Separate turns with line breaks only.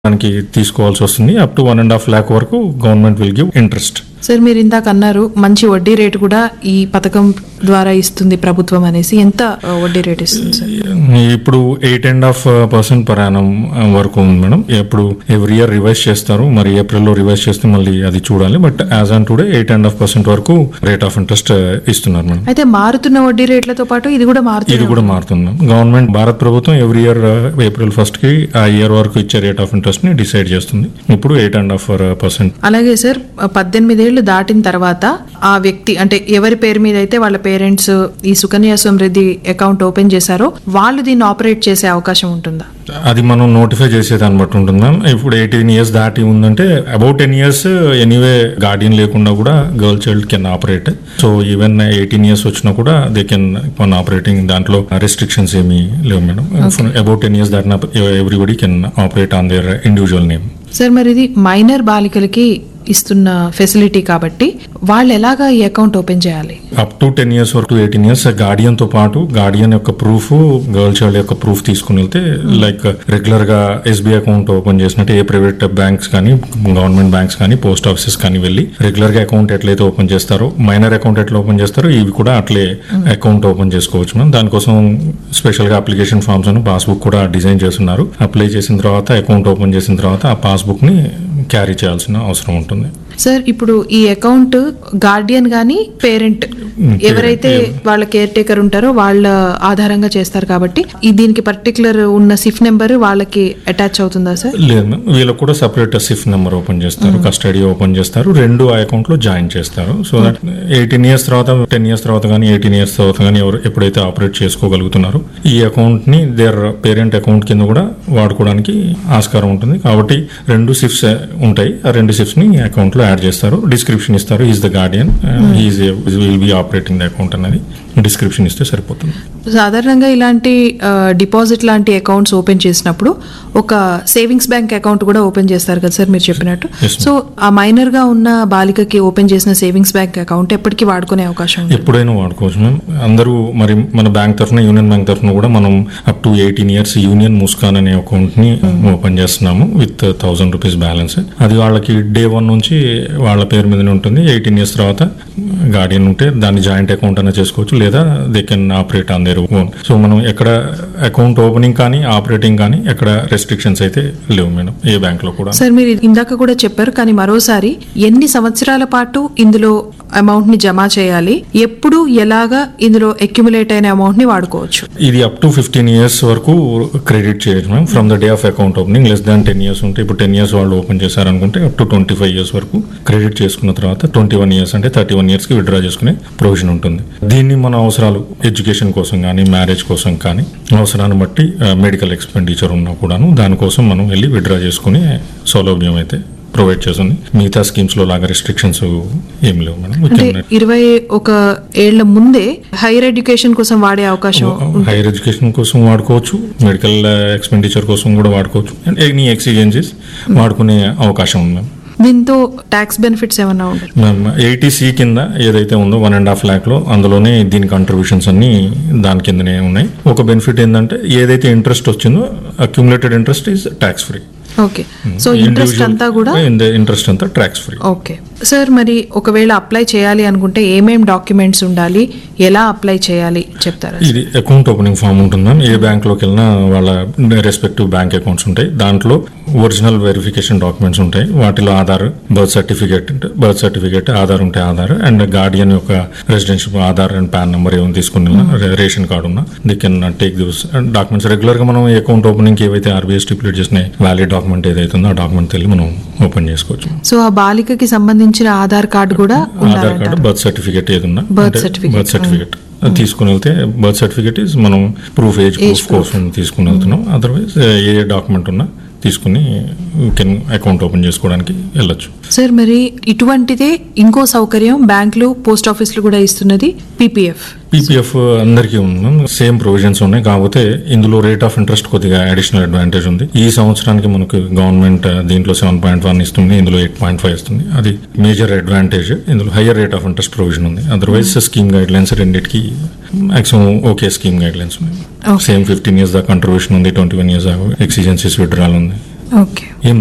దానికి తీసుకోవాల్సి వస్తుంది. అప్ టు 1.5 lakh వరకు government will give interest.
Sir, మీరు ఇందాక అన్నారు మంచి వడ్డీ రేటు కూడా ఈ పథకం ద్వారా ఇస్తుంది ప్రభుత్వం అనేసి. ఎంత వడ్డీ రేట్ ఇస్తుంది సార్?
ఇప్పుడు 8.5% per annum వరకు ఉంది మేడం. ఇప్పుడు ఎవ్రీ ఇయర్ రివైజ్ చేస్తారు, మరి ఏప్రిల్లో రివైజ్ చేస్తే మళ్ళీ అది చూడాలి. బట్ యాజ్ ఆన్ టుడే 8.5% వరకు రేట్ ఆఫ్ ఇంట్రెస్ట్ ఇస్తున్నారు మేడం.
అయితే మారుతున్న వడ్డీ రేట్లతో పాటు ఇది కూడా
మారుతుంది. గవర్నమెంట్ భారత ప్రభుత్వం ఎవ్రీ ఇయర్ April 1st కి ఆ ఇయర్ వరకు ఇచ్చే రేట్ ఆఫ్ ఇంట్రెస్ట్ ని డిసైడ్ చేస్తుంది. ఇప్పుడు 8.5%.
అలాగే సార్, 18 ఏళ్లు దాటిన తర్వాత ఆ వ్యక్తి, అంటే ఎవరి పేరు మీద అయితే వాళ్ళ పేరెంట్స్ ఈ సుకన్య సమృద్ధి అకౌంట్ ఓపెన్ చేశారో వాళ్ళు దీన్ని ఆపరేట్ చేసే అవకాశం ఉంటుందా?
అది మనం నోటిఫై చేసేదాన్ని బట్టి ఉంటుంది మ్యామ్. ఇప్పుడు 18 years దాటి ఉందంటే అబౌట్ 10 years ఎనీవే గార్డియన్ లేకుండా కూడా girl child can operate. So even 18 years వచ్చినా కూడా దే కెన్ వన్ ఆపరేటింగ్. దాంట్లో రెస్ట్రిక్షన్స్ ఏమీ లేవు మేడం. అబౌట్ 10 years దాటిన everybody can operate on their individual name.
Sir, మరి ఇది మైనర్ బాలికలకి ఇస్తున్న ఫెసిలిటీ కాబట్టి వాళ్ళు ఎలాగా ఈ అకౌంట్ ఓపెన్ చేయాలి?
అప్ టు 10 years వరకు 18 years గార్డియన్ తో పాటు గార్డియన్ యొక్క ప్రూఫ్, గర్ల్ చైల్డ్ యొక్క ప్రూఫ్ తీసుకుని వెళ్తే లైక్ రెగ్యులర్ గా SBI అకౌంట్ ఓపెన్ చేసినట్టు ఏ ప్రైవేట్ బ్యాంక్స్ కానీ గవర్నమెంట్ బ్యాంక్స్ కానీ పోస్ట్ ఆఫీసెస్ కానీ వెళ్ళి రెగ్యులర్ గా అకౌంట్ ఎట్లయితే ఓపెన్ చేస్తారో, మైనర్ అకౌంట్ ఎట్లా ఓపెన్ చేస్తారో ఇవి కూడా అట్లే అకౌంట్ ఓపెన్ చేసుకోవచ్చు మనం. దానికోసం స్పెషల్ గా అప్లికేషన్ ఫామ్స్ అని పాస్బుక్ కూడా డిజైన్ చేస్తున్నారు. అప్లై చేసిన తర్వాత అకౌంట్ ఓపెన్ చేసిన తర్వాత ఆ పాస్బుక్ ని క్యారీ చేయాల్సిన అవసరం ఉంటుంది.
సార్, ఇప్పుడు ఈ అకౌంట్ గార్డియన్ గానీ పేరెంట్ ఎవరైతే వాళ్ళ కేర్ టేకర్ ఉంటారో వాళ్ళ ఆధారంగా చేస్తారు కాబట్టి దీనికి పర్టికులర్ ఉన్న సిఫ్ నెంబర్ వాళ్ళకి అటాచ్ అవుతుందా సార్?
లేదు, వీళ్ళకి కూడా సపరేట్ సిఫ్ నెంబర్ ఓపెన్ చేస్తారు, కస్టడీ ఓపెన్ చేస్తారు, రెండు ఆ అకౌంట్ లో జాయిన్ చేస్తారు. సో దట్ 18 years తర్వాత 10 years తర్వాత కానీ 18 years తర్వాత కానీ ఎవరు ఎప్పుడైతే ఆపరేట్ చేసుకోగలుగుతున్నారో ఈ అకౌంట్ ని దేర్ పేరెంట్ అకౌంట్ కింద కూడా వాడుకోవడానికి ఆస్కారం ఉంటుంది. కాబట్టి 2 సిఫ్స్ ఉంటాయి. ఆ 2 సిఫ్స్ ని అకౌంట్ లో యాడ్ చేస్తారు, డిస్క్రిప్షన్ ఇస్తారు, is the Guardian, will be operating the account అనేది డిస్క్రిప్షన్ ఇస్తే సరిపోతుంది.
సాధారణంగా ఇలాంటి డిపాజిట్ లాంటి అకౌంట్స్ ఓపెన్ చేసినప్పుడు ఒక సేవింగ్స్ బ్యాంక్ అకౌంట్ కూడా ఓపెన్ చేస్తారు కదా సార్ మీరు చెప్పినట్టు. సో ఆ మైనర్ గా ఉన్న బాలికకి ఓపెన్ చేసిన సేవింగ్స్ బ్యాంక్ అకౌంట్ ఎప్పటికీ వాడుకునే అవకాశం ఉంది?
ఎప్పుడైనా వాడుకోవచ్చు మ్యామ్. అందరూ మరి మన బ్యాంక్ తరఫున, యూనియన్ బ్యాంక్ తరఫున కూడా మనం up to 18 years union Muskan అనే అకౌంట్ ని ఓపెన్ చేస్తున్నాము విత్ 1000 rupees బ్యాలెన్స్. అది వాళ్ళకి day 1 నుంచి వాళ్ళ పేరు మీదనే ఉంటుంది. 18 years తర్వాత గార్డియన్ ఉంటే దాన్ని జాయింట్ అకౌంట్ అనే చేసుకోవచ్చు, లేదా they can operate on their own. So మనం ఎక్కడ అకౌంట్ ఓపెనింగ్ కానీ ఆపరేటింగ్ కానీ ఎక్కడ రెస్ట్రిక్షన్స్ అయితే లేవు మేడం ఏ బ్యాంక్ లో కూడా.
సార్, మీరు ఇందాక కూడా చెప్పారు, కానీ మరోసారి ఎన్ని సంవత్సరాల పాటు ఇందులో అమౌంట్ ని జమ చేయాలి, ఎప్పుడు ఎలాగా ఇందులో అక్యుములేట్ అయిన అమౌంట్ ని వాడుకోవచ్చు?
ఇది అప్ టు 15 years వరకు క్రెడిట్ చేయొచ్చు ma'am from the day of account opening. Less than 10 years ఉంటే, ఇప్పుడు 10 years వాళ్ళు ఓపెన్ చేశారనుకుంటే అప్ టు 25 years వరకు క్రెడిట్ చేసుకున్న తర్వాత 21 years అంటే 31 years కి విత్డ్రా చేసుకునే ప్రొవిజన్ ఉంటుంది. దీన్ని మన అవసరాలు ఎడ్యుకేషన్ కోసం కానీ మ్యారేజ్ కోసం కానీ అవసరాన్ని బట్టి మెడికల్ ఎక్స్పెండిచర్ ఉన్నా కూడాను దానికోసం మనం వెళ్ళి విత్డ్రా చేసుకునే సౌలభ్యం అయితే ప్రొవైడ్ చేస్తుంది. మిగతా స్కీమ్స్ లో లాగా రెస్ట్రిక్షన్స్ ఏం లేవు మేడం.
21 ఏళ్ల ముందే హైయర్ ఎడ్యుకేషన్ కోసం వాడే అవకాశం,
హైయర్ ఎడ్యుకేషన్ కోసం వాడుకోవచ్చు, మెడికల్ ఎక్స్పెండిచర్ కోసం కూడా వాడుకోవచ్చు, అండ్ ఎనీ ఎక్స్చేంజెస్ వాడుకునే అవకాశం ఉంది మ్యామ్.
దీంతో ట్యాక్స్ బెనిఫిట్స్ ఏమన్నా ఉంటాయి?
80C కింద ఏదైతే ఉందో 1.5 lakh లో అందులోనే దీని కంట్రిబ్యూషన్స్ అన్ని దాని కిందనే ఉన్నాయి. ఒక బెనిఫిట్ ఏంటంటే ఏదైతే ఇంట్రెస్ట్ వచ్చిందో accumulated interest is tax free.
Okay, so interest అంతా కూడా
ఇంట్రెస్ట్ అంతా ట్యాక్స్ ఫ్రీ.
ఓకే సార్, మరి ఒకవేళ అప్లై చేయాలి అనుకుంటే ఏమేం డాక్యుమెంట్స్ ఉండాలి, ఎలా అప్లై చేయాలి చెప్తారా?
ఇది అకౌంట్ ఓపెనింగ్ ఫామ్ ఉంటుంది మ్యామ్. ఏ బ్యాంక్ లోకి వెళ్ళినా వాళ్ళ రెస్పెక్టివ్ బ్యాంక్ అకౌంట్స్ ఉంటాయి. దాంట్లో ఒరిజినల్ వెరిఫికేషన్ డాక్యుమెంట్స్ ఉంటాయి. వాటిలో ఆధార్, బర్త్ సర్టిఫికేట్, ఆధార్ ఉంటే ఆధార్, అండ్ గార్డియన్ యొక్క residential Aadhaar and pan number ఏమైనా తీసుకుని రేషన్ కార్డు ఉన్నా they can take this documents. Regular గా మనం అకౌంట్ ఓపెనింగ్ ఏవైతే RBI స్టిపులేట్ చేసిన వ్యాలిడ్ డాక్యుమెంట్ ఏదైతే ఉందో ఆ డాక్యుమెంట్ వెళ్ళి మనం ఓపెన్ చేసుకోవచ్చు.
సో ఆ బాలికకి సంబంధించిన ఆధార్ కార్డు కూడా,
ఆధార్ కార్డు, బర్త్ సర్టిఫికేట్ ఏదున్నా, బర్త్ సర్టిఫికేట్ తీసుకుని వెళ్తే బర్త్ సర్టిఫికేట్ ఈజ్ మనం ఏజ్ ప్రూఫ్ కోసం తీసుకుని వెళ్తున్నాం. అదర్వైజ్ ఏ డాక్యుమెంట్ ఉన్నా తీసుకుని అకౌంట్ ఓపెన్ చేసుకోవడానికి వెళ్ళొచ్చు.
సార్, మరి ఇటువంటిదే ఇంకో సౌకర్యం బ్యాంకులు, పోస్ట్ ఆఫీసులు కూడా ఇస్తున్నది PPF.
అందరికీ ఉంది, సేమ్ ప్రొవిజన్స్ ఉన్నాయి. కాకపోతే ఇందులో రేట్ ఆఫ్ ఇంట్రెస్ట్ కొద్దిగా అడిషనల్ అడ్వాంటేజ్ ఉంది. ఈ సంవత్సరానికి మనకు గవర్నమెంట్ దీంట్లో 7.1 ఇస్తుంది, ఇందులో 8.5 ఇస్తుంది. అది మేజర్ అడ్వాంటేజ్. ఇందులో higher rate of interest provision ఉంది. అదర్వైజ్ స్కీమ్ గైడ్ లైన్స్ రెండింటికి maximum okay scheme guide lines ఉన్నాయి. సేమ్ 15 years దాకా కంట్రిబ్యూషన్ ఉంది, 21 years దాకా ఎక్సిజెన్సీస్ విత్డ్రాల్ ఉంది.
ఓకే.
ఏం